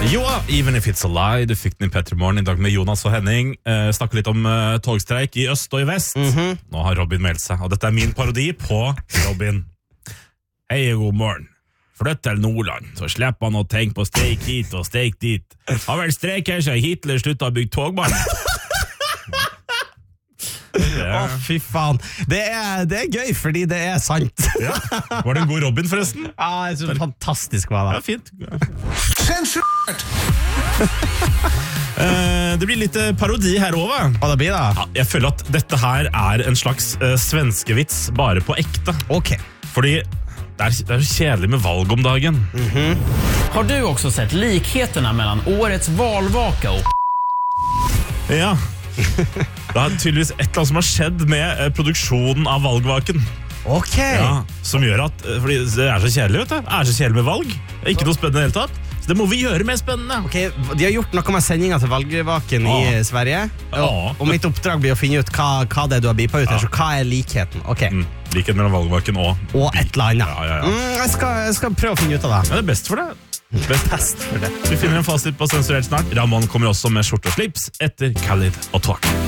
Jo, even if it's a lie, du fikk den i Petter Morgen I dag med Jonas og Henning. Snakker litt om togstreik I øst og I vest. Nå har Robin meldt seg, og dette min parodi på Robin. Hei, god morgen. Flytt til Nordland, så slipper han å tenke på streik hit og streik dit. Har vel streik her seg Hitler sluttet å bygge togbane. Fy faen. Det er gøy, fordi det er sant. Ja. Var det en god Robin forresten? Ja, jeg synes det fantastisk var det. Ja, fint. Det blir litt parodi her over. Hva det blir da? Ja, jeg føler at dette her en slags svenskevits, bare på ekte. Ok. Fordi det så kjedelig med valg om dagen. Har du också sett likheterna mellan årets valvaka och... Ja. Det tydeligvis et eller annet som har skjedd med produksjonen av valgvaken. Ok. Ja, som gjør at, fordi det så kjedelig, vet du. Det så kjedelig med valg. Det ikke noe spennende I det hele tatt. Så det må vi gjøre mer spennende. Ok, de har gjort noe med sendingen til valgvaken I Sverige. Og mitt oppdrag blir å finne ut hva det du har bipet ut her, så hva likheten? Ok. Likhet mellom valgvaken og et eller annet. Ja. Jeg skal prøve å finne ut av det. Ja, det best for det. Best for det. Vi finner en fasit på sensurert snart. Ramon kommer også med skjort og slips etter Khalid og Talk.